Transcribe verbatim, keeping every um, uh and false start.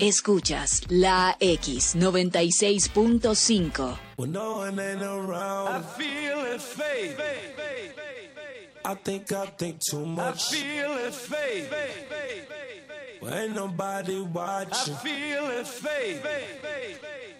Escuchas la X noventa y seis punto cinco. When no one ain't around, I feel it fade. I think I think too much. I feel it fade. Well, ain't nobody I watching. feel it fade.